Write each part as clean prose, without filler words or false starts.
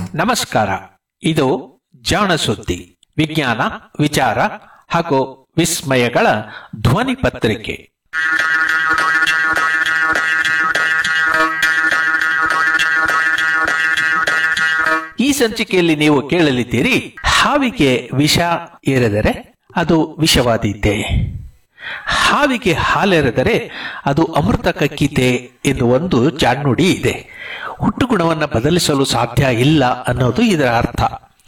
ನಮಸ್ಕಾರ. ಇದು ಜಾಣ ಸುದ್ದಿ, ವಿಜ್ಞಾನ, ವಿಚಾರ ಹಾಗೂ ವಿಸ್ಮಯಗಳ ಧ್ವನಿ ಪತ್ರಿಕೆ. ಈ ಸಂಚಿಕೆಯಲ್ಲಿ ನೀವು ಕೇಳಲಿದ್ದೀರಿ, ಹಾವಿಗೆ ವಿಷ ಏರೆದರೆ ಅದು ವಿಷವಾದೀತೆ, ಹಾವಿಗೆ ಹಾಲೆರೆದರೆ ಅದು ಅಮೃತ ಕಕ್ಕಿತೆ ಎಂದು ಒಂದು ಜಾಣ್ನುಡಿ ಇದೆ. ಹುಟ್ಟುಗುಣವನ್ನು ಬದಲಿಸಲು ಸಾಧ್ಯ ಇಲ್ಲ ಅನ್ನೋದು ಇದರ ಅರ್ಥ.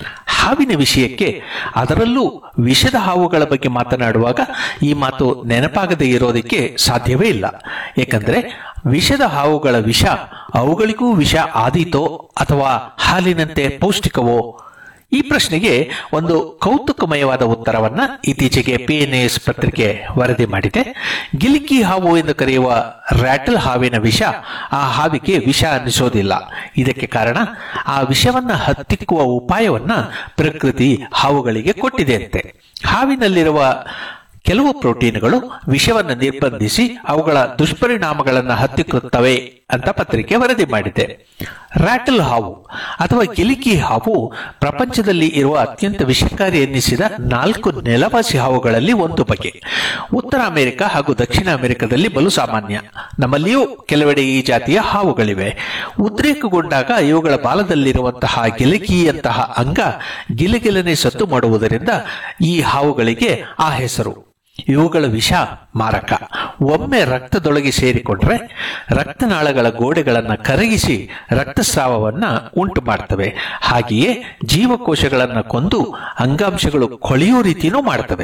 ಹಾವಿನ ವಿಷಯಕ್ಕೆ, ಅದರಲ್ಲೂ ವಿಷದ ಹಾವುಗಳ ಬಗ್ಗೆ ಮಾತನಾಡುವಾಗ ಈ ಮಾತು ನೆನಪಾಗದೇ ಇರೋದಕ್ಕೆ ಸಾಧ್ಯವೇ ಇಲ್ಲ. ಏಕೆಂದರೆ ವಿಷದ ಹಾವುಗಳ ವಿಷ ಅವುಗಳಿಗೂ ವಿಷ ಆದೀತೋ ಅಥವಾ ಹಾಲಿನಂತೆ ಪೌಷ್ಟಿಕವೋ? ಈ ಪ್ರಶ್ನೆಗೆ ಒಂದು ಕೌತುಕಮಯವಾದ ಉತ್ತರವನ್ನ ಇತ್ತೀಚೆಗೆ PNAS ಪತ್ರಿಕೆ ವರದಿ ಮಾಡಿದೆ. ಗಿಲಿಕಿ ಹಾವು ಎಂದು ಕರೆಯುವ ರ್ಯಾಟಲ್ ಹಾವಿನ ವಿಷ ಆ ಹಾವಿಗೆ ವಿಷ ಅನ್ನಿಸೋದಿಲ್ಲ. ಇದಕ್ಕೆ ಕಾರಣ, ಆ ವಿಷವನ್ನ ಹತ್ತಿಕ್ಕುವ ಉಪಾಯವನ್ನ ಪ್ರಕೃತಿ ಹಾವುಗಳಿಗೆ ಕೊಟ್ಟಿದೆಯಂತೆ. ಹಾವಿನಲ್ಲಿರುವ ಕೆಲವು ಪ್ರೋಟೀನ್ಗಳು ವಿಷವನ್ನು ನಿರ್ಬಂಧಿಸಿ ಅವುಗಳ ದುಷ್ಪರಿಣಾಮಗಳನ್ನು ಹತ್ತಿಕ್ಕುತ್ತವೆ ಅಂತ ಪತ್ರಿಕೆ ವರದಿ ಮಾಡಿದೆ. ರ್ಯಾಟಲ್ ಹಾವು ಅಥವಾ ಗಿಲಿಕಿ ಹಾವು ಪ್ರಪಂಚದಲ್ಲಿ ಇರುವ ಅತ್ಯಂತ ವಿಷಕಾರಿ ಎನ್ನಿಸಿದ 4 ನೆಲವಾಸಿ ಹಾವುಗಳಲ್ಲಿ ಒಂದು ಬಗೆ. ಉತ್ತರ ಅಮೆರಿಕ ಹಾಗೂ ದಕ್ಷಿಣ ಅಮೆರಿಕದಲ್ಲಿ ಬಲು ಸಾಮಾನ್ಯ. ನಮ್ಮಲ್ಲಿಯೂ ಕೆಲವೆಡೆ ಈ ಜಾತಿಯ ಹಾವುಗಳಿವೆ. ಉದ್ರೇಕಗೊಂಡಾಗ ಇವುಗಳ ಬಾಲದಲ್ಲಿರುವಂತಹ ಗಿಲಿಕಿಯಂತಹ ಅಂಗ ಗಿಲಿಗಿಲನೆ ಸತ್ತು ಮಾಡುವುದರಿಂದ ಈ ಹಾವುಗಳಿಗೆ ಆ ಹೆಸರು. ಇವುಗಳ ವಿಷ ಮಾರಕ. ಒಮ್ಮೆ ರಕ್ತದೊಳಗೆ ಸೇರಿಕೊಂಡ್ರೆ ರಕ್ತನಾಳಗಳ ಗೋಡೆಗಳನ್ನು ಕರಗಿಸಿ ರಕ್ತಸ್ರಾವವನ್ನ ಉಂಟು ಮಾಡ್ತವೆ. ಹಾಗೆಯೇ ಜೀವಕೋಶಗಳನ್ನು ಕೊಂದು ಅಂಗಾಂಶಗಳು ಕೊಳೆಯೋ ರೀತಿಯೂ ಮಾಡ್ತವೆ.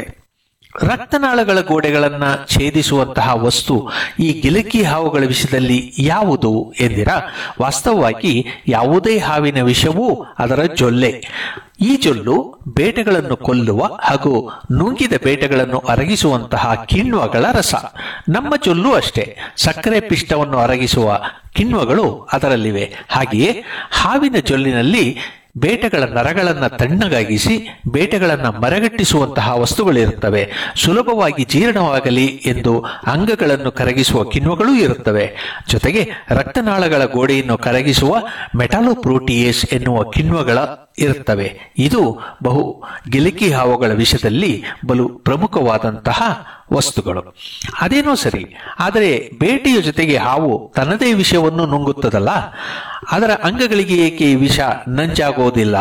ರಕ್ತನಾಳಗಳ ಗೋಡೆಗಳನ್ನ ಛೇದಿಸುವಂತಹ ವಸ್ತು ಈ ಗಿಲಿಕಿ ಹಾವುಗಳ ವಿಷಯದಲ್ಲಿ ಯಾವುದು ಎಂದಿರಾ? ವಾಸ್ತವವಾಗಿ ಯಾವುದೇ ಹಾವಿನ ವಿಷವೂ ಅದರ ಜೊಲ್ಲೆ. ಈ ಜೊಲ್ಲು ಬೇಟೆಗಳನ್ನು ಕೊಲ್ಲುವ ಹಾಗೂ ನುಂಗಿದ ಬೇಟೆಗಳನ್ನು ಅರಗಿಸುವಂತಹ ಕಿಣ್ವಗಳ ರಸ. ನಮ್ಮ ಜೊಲ್ಲು ಅಷ್ಟೇ. ಸಕ್ಕರೆ ಪಿಷ್ಟವನ್ನು ಅರಗಿಸುವ ಕಿಣ್ವಗಳು ಅದರಲ್ಲಿವೆ. ಹಾಗೆಯೇ ಹಾವಿನ ಜೊಲ್ಲಿನಲ್ಲಿ ಬೇಟೆಗಳ ನರಗಳನ್ನು ತಣ್ಣಗಾಗಿಸಿ ಬೇಟೆಗಳನ್ನು ಮರಗಟ್ಟಿಸುವಂತಹ ವಸ್ತುಗಳಿರುತ್ತವೆ. ಸುಲಭವಾಗಿ ಜೀರ್ಣವಾಗಲಿ ಎಂದು ಅಂಗಗಳನ್ನು ಕರಗಿಸುವ ಕಿಣ್ವಗಳೂ ಇರುತ್ತವೆ. ಜೊತೆಗೆ ರಕ್ತನಾಳಗಳ ಗೋಡೆಯನ್ನು ಕರಗಿಸುವ ಮೆಟಾಲೋಪ್ರೋಟಿಯೇಸ್ ಎನ್ನುವ ಕಿಣ್ವಗಳ ಇರುತ್ತವೆ. ಇದು ಬಹು ಗಿಲಿಕಿ ಹಾವುಗಳ ವಿಷಯದಲ್ಲಿ ಬಲು ಪ್ರಮುಖವಾದಂತಹ ವಸ್ತುಗಳು. ಅದೇನೋ ಸರಿ, ಆದರೆ ಬೇಟೆಯ ಜೊತೆಗೆ ಹಾವು ತನ್ನದೇ ವಿಷವನ್ನು ನುಂಗುತ್ತದಲ್ಲ, ಅದರ ಅಂಗಗಳಿಗೆ ಏಕೆ ಈ ವಿಷ ನಂಜಾಗೋದಿಲ್ಲ?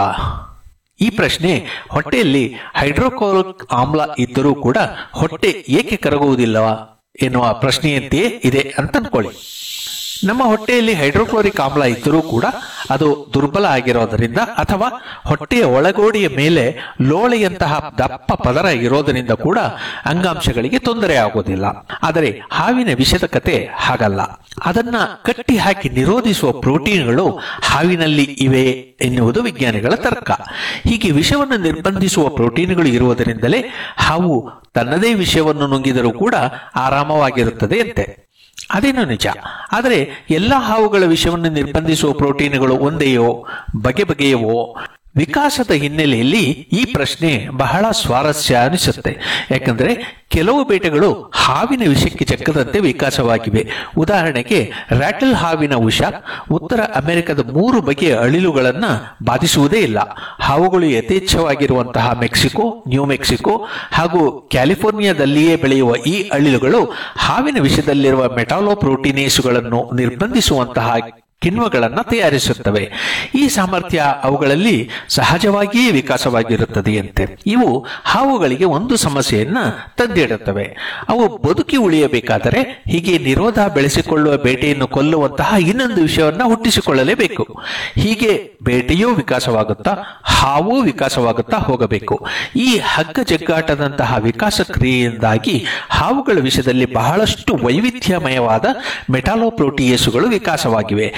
ಈ ಪ್ರಶ್ನೆ, ಹೊಟ್ಟೆಯಲ್ಲಿ ಹೈಡ್ರೋಕ್ಲೋರಿಕ್ ಆಮ್ಲ ಇದ್ದರೂ ಕೂಡ ಹೊಟ್ಟೆ ಏಕೆ ಕರಗುವುದಿಲ್ಲ ಎನ್ನುವ ಪ್ರಶ್ನೆಯಂತೆಯೇ ಇದೆ ಅಂತ ಅನ್ಕೊಳ್ಳಿ. ನಮ್ಮ ಹೊಟ್ಟೆಯಲ್ಲಿ ಹೈಡ್ರೋಕ್ಲೋರಿಕ್ ಆಮ್ಲ ಇದ್ದರೂ ಕೂಡ ಅದು ದುರ್ಬಲ ಆಗಿರೋದರಿಂದ ಅಥವಾ ಹೊಟ್ಟೆಯ ಒಳಗೋಡೆಯ ಮೇಲೆ ಲೋಳೆಯಂತಹ ದಪ್ಪ ಪದರ ಇರೋದರಿಂದ ಕೂಡ ಅಂಗಾಂಶಗಳಿಗೆ ತೊಂದರೆ ಆಗೋದಿಲ್ಲ. ಆದರೆ ಹಾವಿನ ವಿಷದ ಕತೆ ಹಾಗಲ್ಲ. ಅದನ್ನ ಕಟ್ಟಿ ಹಾಕಿ ನಿರೋಧಿಸುವ ಪ್ರೋಟೀನ್ಗಳು ಹಾವಿನಲ್ಲಿ ಇವೆ ಎನ್ನುವುದು ವಿಜ್ಞಾನಿಗಳ ತರ್ಕ. ಹೀಗೆ ವಿಷವನ್ನು ನಿರ್ಬಂಧಿಸುವ ಪ್ರೋಟೀನ್ಗಳು ಇರುವುದರಿಂದಲೇ ಹಾವು ತನ್ನದೇ ವಿಷವನ್ನು ನುಂಗಿದರೂ ಕೂಡ ಆರಾಮವಾಗಿರುತ್ತದೆ ಅಂತೆ. ಅದೇನೋ ನಿಜ. ಆದರೆ ಎಲ್ಲ ಹಾವುಗಳ ವಿಷವನ್ನು ನಿರ್ಬಂಧಿಸುವ ಪ್ರೋಟೀನ್ಗಳು ಒಂದೆಯೋ, ಬಗೆ ಬಗೆಯವೋ? ವಿಕಾಸದ ಹಿನ್ನೆಲೆಯಲ್ಲಿ ಈ ಪ್ರಶ್ನೆ ಬಹಳ ಸ್ವಾರಸ್ಯ ಅನಿಸುತ್ತೆ. ಯಾಕಂದ್ರೆ ಕೆಲವು ಬೇಟೆಗಳು ಹಾವಿನ ವಿಷಕ್ಕೆ ಚಕ್ಕದಂತೆ ವಿಕಾಸವಾಗಿವೆ. ಉದಾಹರಣೆಗೆ, ರ್ಯಾಟಲ್ ಹಾವಿನ ವಿಷ ಉತ್ತರ ಅಮೆರಿಕದ 3 ಬಗೆಯ ಅಳಿಲುಗಳನ್ನ ಬಾಧಿಸುವುದೇ ಇಲ್ಲ. ಹಾವುಗಳು ಯಥೇಚ್ಛವಾಗಿರುವಂತಹ ಮೆಕ್ಸಿಕೋ, ನ್ಯೂ ಮೆಕ್ಸಿಕೋ ಹಾಗೂ ಕ್ಯಾಲಿಫೋರ್ನಿಯಾದಲ್ಲಿಯೇ ಬೆಳೆಯುವ ಈ ಅಳಿಲುಗಳು ಹಾವಿನ ವಿಷದಲ್ಲಿರುವ ಮೆಟಾಲೋಪ್ರೋಟೀನೇಸುಗಳನ್ನು ನಿರ್ಬಂಧಿಸುವಂತಹ ಕಿಣ್ವಗಳನ್ನು ತಯಾರಿಸುತ್ತವೆ. ಈ ಸಾಮರ್ಥ್ಯ ಅವುಗಳಲ್ಲಿ ಸಹಜವಾಗಿಯೇ ವಿಕಾಸವಾಗಿರುತ್ತದೆಯಂತೆ. ಇವು ಹಾವುಗಳಿಗೆ ಒಂದು ಸಮಸ್ಯೆಯನ್ನ ತಂದಿಡುತ್ತವೆ. ಅವು ಬದುಕಿ ಉಳಿಯಬೇಕಾದರೆ ಹೀಗೆ ನಿರೋಧ ಬೆಳೆಸಿಕೊಳ್ಳುವ ಬೇಟೆಯನ್ನು ಕೊಲ್ಲುವಂತಹ ಇನ್ನೊಂದು ವಿಷಯವನ್ನ ಹುಟ್ಟಿಸಿಕೊಳ್ಳಲೇಬೇಕು. ಹೀಗೆ ಬೇಟೆಯೂ ವಿಕಾಸವಾಗುತ್ತಾ ಹಾವು ವಿಕಾಸವಾಗುತ್ತಾ ಹೋಗಬೇಕು. ಈ ಹಗ್ಗ ಜಗ್ಗಾಟದಂತಹ ವಿಕಾಸ ಕ್ರಿಯೆಯಿಂದಾಗಿ ಹಾವುಗಳ ವಿಷಯದಲ್ಲಿ ಬಹಳಷ್ಟು ವೈವಿಧ್ಯಮಯವಾದ ಮೆಟಾಲೋಪ್ರೋಟಿಯೇಸುಗಳು ವಿಕಾಸವಾಗಿವೆ.